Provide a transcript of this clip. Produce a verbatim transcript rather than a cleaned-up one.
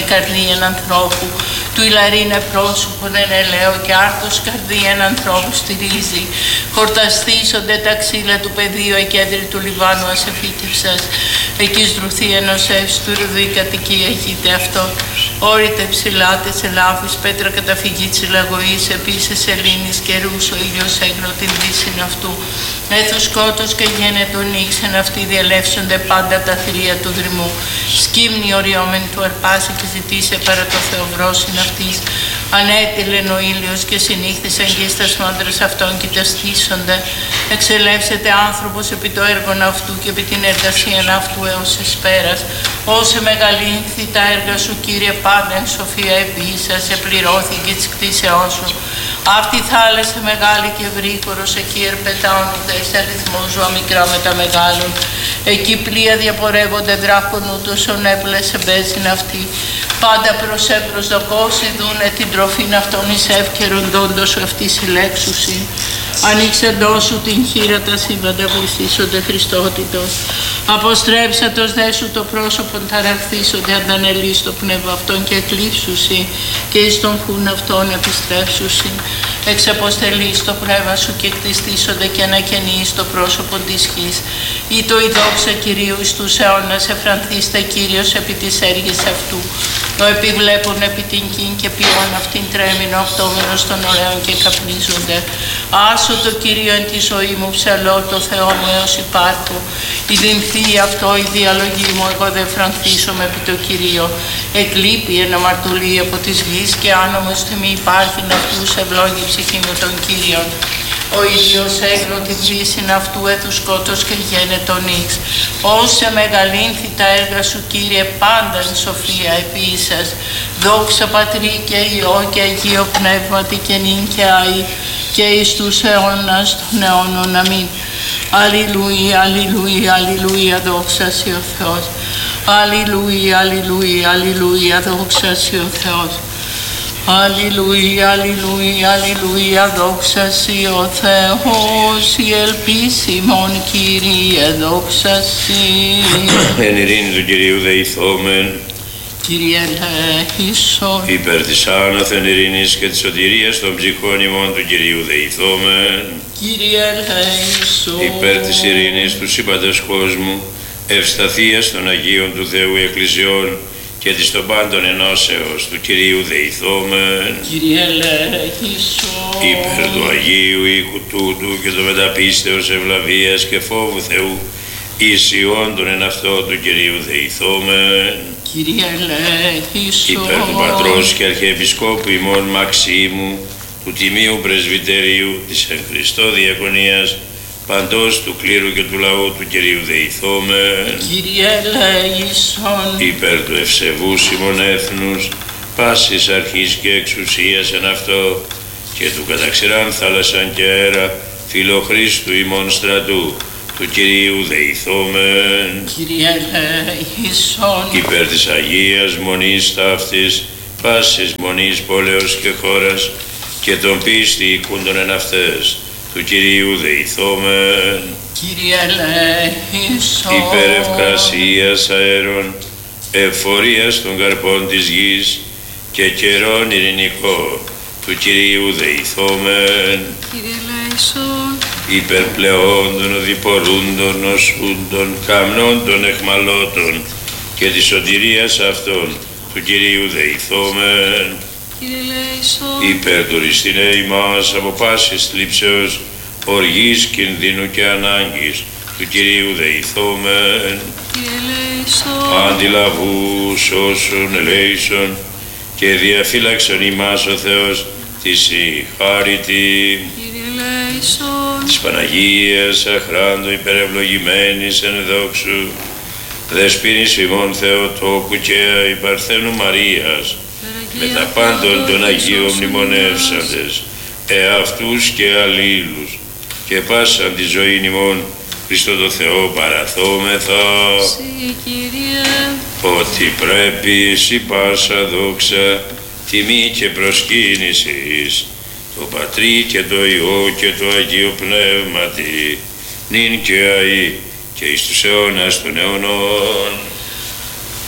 καρδίαν ανθρώπου, του ηλαρίν πρόσωπον εν ελαίο και άρτος καρδίαν ανθρώπου στηρίζει. Χορταστήσονται τα ξύλα του πεδίου, εκέντρη του Λιβάνου ασεφήτευσας. Εκεί στρουθεί ενός εύστου ρουδή κατοικία γείται αυτό. Όρητε ψηλά της ελάφης, πέτρα καταφυγή της λαγωής, επίσης ελίνης καιρούς, ο ήλιος έγνω την δύσιν αυτού. Έθους σκότος και γένετο νύξ, εν αυτοί διαλεύσονται πάντα τα θηρία του δρυμού. Σκύμνη οριόμενη του αρπάσει και ζητήσε παρά το θεοβρόσιν αυτής. Ανέτειλεν ο ήλιος και συνήχθησαν γίστας μάντρας αυτών και τα στήσονται. Εξελεύσεται άνθρωπος επί το έργον αυτού και επί την εργασία αυτού έως εσπέρας. Όσε μεγαλύνθη τα έργα σου, Κύριε, πάντα εν σοφία επίησας, επληρώθηκε της κτήσεώς σου. Αυτή η θάλασσα μεγάλη και βρύχωρος, εκεί ερπετάονται σε αριθμό ζώα μικρά με τα μεγάλων. Εκεί πλοία διαπορεύονται δράκων ούτως ον έπλεσε μπέζιν αυτή. Πάντα προς επροσδοκώσει δούνε την τροφήν αυτών εις ευκαιροντώντος σου αυτή συλλέξουσι. Ανοίξεντός σου την χείρα τα σύμπαντα πλησίσονται Χριστότητος. Αποστρέψατος δε σου το πρόσωπον ταραχθήσονται, αντανελείς το πνεύμα αυτών και εκλείψουσι και εις τον χούν αυτών επιστρέψουσι. Εξαποστελείς το πνεύμα σου και κτιστήσονται και ανακαινείς το πρόσωπο της γης. Ή το η δόξα Κυρίου εις τους αιώνας εφρανθήστε Κύριος επί της έργης αυτού. Το επιβλέπουν επί την κήν και ποιόν αυτήν τρέμεινο αυτόμενος των ωραίων και καπνίζονται. Άσο το Κύριο εν τη ζωή μου, ψαλώ το Θεό μου έως υπάρχω. Η δυμφή αυτό η διαλογή μου, εγώ δεν φρανθίσομαι επί το Κύριο. Εκλείπει εν αμαρτωλή από της γης και άνομος τιμή υπάρχει να αυτούς ευλόγη ψυχή μου των Κύριων. Ο ήλιος έγνω τη δύσιν αυτού έθου σκότος και γένετο νύξ. Όσε μεγαλύνθη τα έργα σου, Κύριε, πάντα εν σοφία επίησας. Δόξα Πατρί και Υιό και Αγίο Πνεύματι και νυν και αεί και εις τους αιώνας των αιώνων. Αμήν. Αλληλούια, αλληλούια, αλληλούια, δόξα σοι ο Θεός. Αλληλούια, αλληλούια, αλληλούια, δόξα σοι ο Θεός. Αλληλούια, αλληλούια, αλληλούια, δόξα σοι ο Θεός, η ελπίσιμον Κύριε, δόξα σοι. Εν ειρήνη του Κυρίου δεηθόμεν. Κύριε ελέησον. Υπέρ της άνωθεν ειρήνης και της σωτηρίας των ψυχών ημών του Κυρίου δεηθόμεν. Κύριε ελέησον. Υπέρ της ειρήνης του σύμπαντος κόσμου, ευσταθίας των Αγίων του Θεού Εκκλησιών και της των πάντων ενώσεως του Κυρίου δεηθόμεν. Κύριε ελέησον. Υπέρ του Αγίου οίκου τούτου και το μεταπίστεως ευλαβίας και φόβου Θεού, ίσιον εν αυτό του Κυρίου δεηθόμεν. Κύριε ελέησον. Υπέρ του Πατρός και Αρχιεπισκόπου ημών Μαξίμου, του Τιμίου Πρεσβυτερίου της εν Χριστώ Διακονίας, παντός του κλήρου και του λαού του Κυρίου δεηθόμεν. Κύριε ελέησον. Υπέρ του ευσεβούς ημών έθνους, πάσης αρχής και εξουσίας εν αυτό, και του καταξηράν θάλασσαν και αέρα, φιλοχρίστου ημών στρατού, του Κυρίου δεηθόμεν. Κύριε ελέησον. Υπέρ της Αγίας Μονής ταύτης, πάσης μονής πόλεως και χώρας, και τον πίστη οικούντων εν αυτές, του Κυρίου δεηθόμεν. Κύριε ελέησον. Υπέρ ευκρασίας αέρων, ευφορίας των καρπών της γης και καιρών ειρηνικών, του Κυρίου δεηθόμεν. Κύριε ελέησον. Υπέρ πλεόντων, οδηπορούντων, νοσούντων, καμνόντων, εχμαλώτων και της σωτηρίας αυτών, του Κυρίου δεηθόμεν. Κύριε ελέησον. Υπέρ του ριστινέ ημάς από πάσης θλίψεως, οργής, κινδύνου και ανάγκης, του Κυρίου δεηθόμεν. Κύριε ελέησον. Αντιλαβού, σώσον, ελέησον και διαφύλαξον ημάς ο Θεός της η χάριτη. Κύριε ελέησον. Της Παναγίας αχράντου υπερευλογημένης εν δόξου, δεσποίνης ημών Θεοτόκου και η Παρθένου Μαρίας, με τα πάντων των Αγίων μνημονεύσαντες, εαυτούς και αλλήλους, και πάσαν τη ζωή ημών Χριστό το Θεό παραθόμεθα. Συ, Κύριε. Ότι πρέπει εσύ πάσα δόξα, τιμή και προσκύνησης, το Πατρί και το Υιό και το Αγίο Πνεύματι, νυν και αεί και εις τους αιώνας των αιώνων.